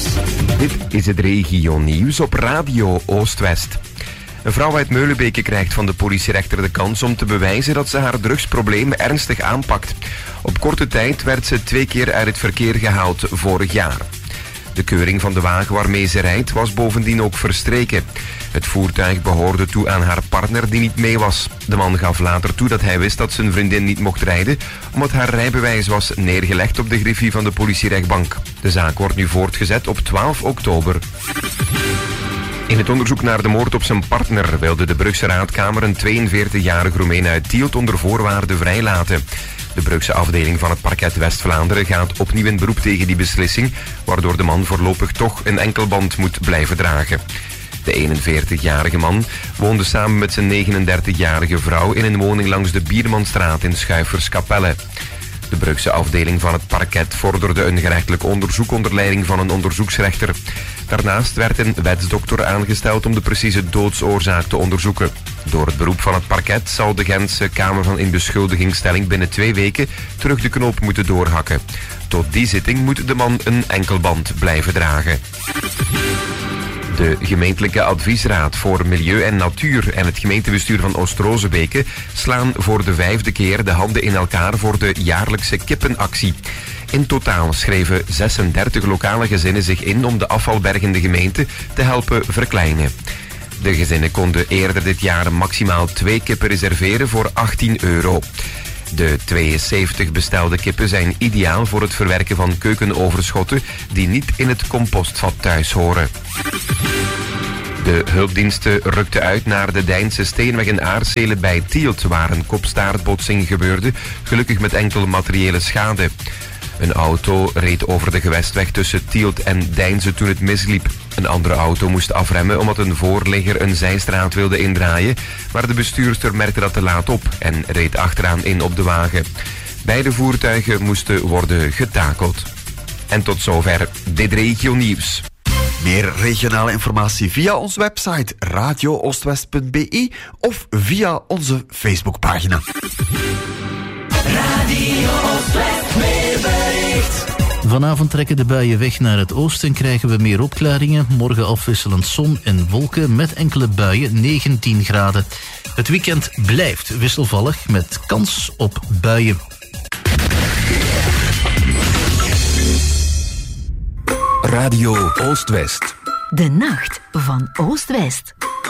Dit is het regio-nieuws op Radio Oost-West. Een vrouw uit Meulebeke krijgt van de politierechter de kans om te bewijzen dat ze haar drugsprobleem ernstig aanpakt. Op korte tijd werd ze 2 keer uit het verkeer gehaald vorig jaar. De keuring van de wagen waarmee ze rijdt was bovendien ook verstreken. Het voertuig behoorde toe aan haar partner die niet mee was. De man gaf later toe dat hij wist dat zijn vriendin niet mocht rijden, omdat haar rijbewijs was neergelegd op de griffie van de politierechtbank. De zaak wordt nu voortgezet op 12 oktober. In het onderzoek naar de moord op zijn partner wilde de Brugse Raadkamer een 42-jarige Roemeen uit Tielt onder voorwaarden vrijlaten. De Brugse afdeling van het parket West-Vlaanderen gaat opnieuw in beroep tegen die beslissing, waardoor de man voorlopig toch een enkelband moet blijven dragen. De 41-jarige man woonde samen met zijn 39-jarige vrouw in een woning langs de Biermanstraat in Schuiferskapelle. De Brugse afdeling van het parket vorderde een gerechtelijk onderzoek onder leiding van een onderzoeksrechter. Daarnaast werd een wetsdokter aangesteld om de precieze doodsoorzaak te onderzoeken. Door het beroep van het parket zal de Gentse Kamer van Inbeschuldigingsstelling binnen 2 weken terug de knoop moeten doorhakken. Tot die zitting moet de man een enkelband blijven dragen. De gemeentelijke adviesraad voor Milieu en Natuur en het gemeentebestuur van Oost-Rozebeke slaan voor de 5e keer de handen in elkaar voor de jaarlijkse kippenactie. In totaal schreven 36 lokale gezinnen zich in om de afvalberg in de gemeente te helpen verkleinen. De gezinnen konden eerder dit jaar maximaal 2 kippen reserveren voor €18. De 72 bestelde kippen zijn ideaal voor het verwerken van keukenoverschotten die niet in het compostvat thuis horen. De hulpdiensten rukten uit naar de Deinse Steenweg in Aarselen bij Tielt, waar een kop-staartbotsing gebeurde, gelukkig met enkel materiële schade. Een auto reed over de gewestweg tussen Tielt en Deinze toen het misliep. Een andere auto moest afremmen omdat een voorligger een zijstraat wilde indraaien, maar de bestuurster merkte dat te laat op en reed achteraan in op de wagen. Beide voertuigen moesten worden getakeld. En tot zover dit regio-nieuws. Meer regionale informatie via onze website radiooostwest.be of via onze Facebookpagina. Radio Oost-West weerbericht. Vanavond trekken de buien weg naar het oosten en krijgen we meer opklaringen. Morgen afwisselend zon en wolken met enkele buien, 19 graden. Het weekend blijft wisselvallig met kans op buien. Radio Oost-West. De nacht van Oost-West.